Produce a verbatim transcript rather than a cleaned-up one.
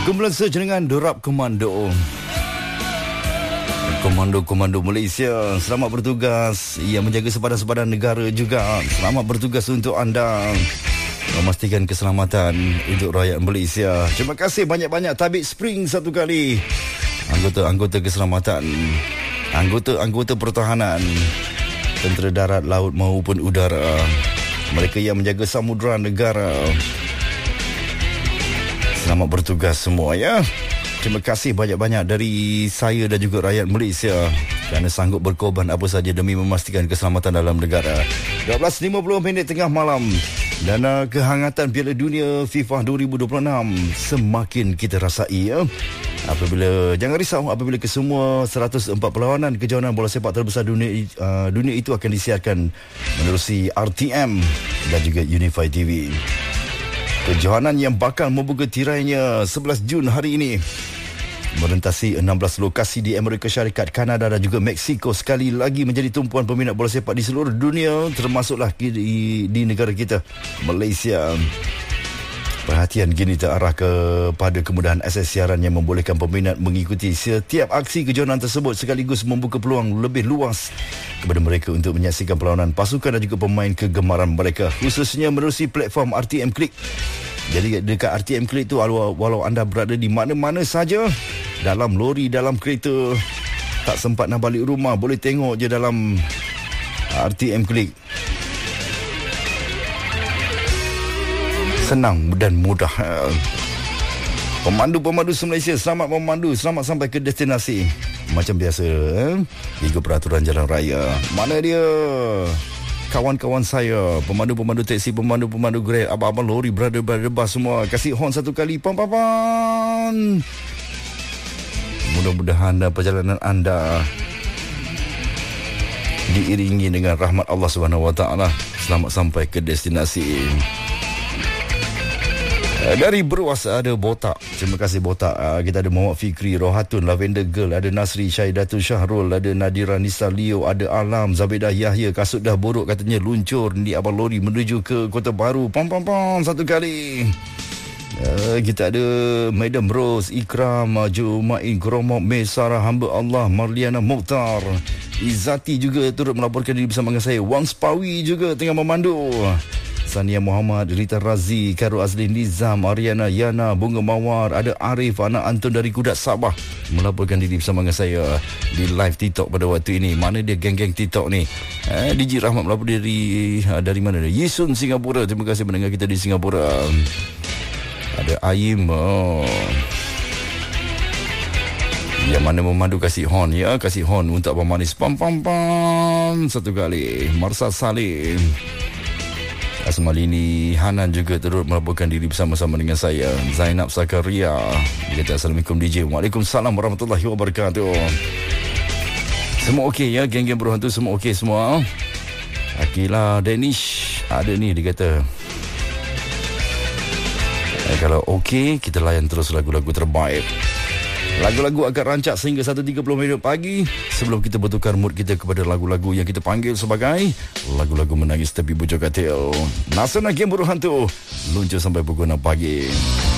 Kumpulan search dengan Dorab Komando. Komando-komando Malaysia, selamat bertugas. Ia menjaga sepadan-sepadan negara juga. Selamat bertugas untuk anda, memastikan keselamatan untuk rakyat Malaysia. Terima kasih banyak-banyak Tabik Spring satu kali. Anggota-anggota keselamatan, anggota-anggota pertahanan, tentera darat, laut maupun udara. Mereka yang menjaga samudera negara. Selamat bertugas semua ya. Terima kasih banyak-banyak dari saya dan juga rakyat Malaysia kerana sanggup berkorban apa saja demi memastikan keselamatan dalam negara. dua belas lima puluh minit tengah malam. Dan uh, kehangatan Piala Dunia FIFA dua ribu dua puluh enam semakin kita rasai ya. Apabila, jangan risau apabila kesemua seratus empat perlawanan kejohanan bola sepak terbesar dunia uh, dunia itu akan disiarkan menerusi R T M dan juga Unify T V. Kejohanan yang bakal membuka tirainya sebelas Jun hari ini merentasi enam belas lokasi di Amerika Syarikat, Kanada dan juga Mexico, sekali lagi menjadi tumpuan peminat bola sepak di seluruh dunia, termasuklah di, di negara kita, Malaysia. Perhatian kini terarah kepada kemudahan akses siaran yang membolehkan peminat mengikuti setiap aksi kejohanan tersebut, sekaligus membuka peluang lebih luas kepada mereka untuk menyaksikan perlawanan pasukan dan juga pemain kegemaran mereka, khususnya menerusi platform R T M Click. Jadi dekat R T M Click tu, walau, walau anda berada di mana-mana saja, dalam lori, dalam kereta, tak sempat nak balik rumah, boleh tengok je dalam R T M Click. Senang dan mudah. Pemandu-pemandu se-Malaysia, selamat memandu, selamat sampai ke destinasi. Macam biasa, eh? Ikut peraturan jalan raya. Mana dia? Kawan-kawan saya, pemandu-pemandu teksi, pemandu-pemandu Grab, abang-abang lori, brother-brother bus semua, kasih horn satu kali. Pam-pam-pam. Mudah-mudahan perjalanan anda diiringi dengan rahmat Allah Subhanahu Wa Taala. Selamat sampai ke destinasi. Dari Beruas ada Botak. Terima kasih Botak. Kita ada Muhammad Fikri, Rohatun, Lavender Girl, ada Nasri, Syaidatul Syahrul, ada Nadira Nisa Leo, ada Alam, Zabedah Yahya. Kasut dah buruk katanya luncur di abang lori menuju ke Kota Baru. Pam pam pam satu kali. Uh, kita ada Madam Rose, Ikram, Jumain, Kromok, Mesara, Hamba Allah, Marliana Mokhtar, Izzati juga turut melaporkan diri bersama dengan saya. Wang Spawi juga tengah memandu. Sania Muhammad, Rita Razi, Karo Azlin Nizam, Ariana Yana, Bunga Mawar, ada Arif, anak Anton dari Kudat Sabah melaporkan diri bersama dengan saya di live TikTok pada waktu ini. Mana dia geng-geng TikTok ni? Eh, D J Rahmat melapor dari dari mana dia? Yisun, Singapura. Terima kasih mendengar kita di Singapura. Ada Aim. Oh. Yang mana memandu kasih horn ya, kasih horn untuk Abang Manis. Pam pam pam satu kali. Marsa Salim, Asmalini, Hanan juga turut melaporkan diri bersama-sama dengan saya. Zainab Zakaria, dia kata Assalamualaikum D J. Waalaikumsalam warahmatullahi wabarakatuh. Semua okey ya, geng-geng berhantu semua okey semua. Akila Danish ada ni, dia kata eh, kalau okey kita layan terus lagu-lagu terbaik. Lagu-lagu agak rancak sehingga satu tiga puluh minit pagi sebelum kita bertukar mood kita kepada lagu-lagu yang kita panggil sebagai lagu-lagu menangis tepi bujur katil. Nasional Game Buruh Hantu luncur sampai pukul enam pagi.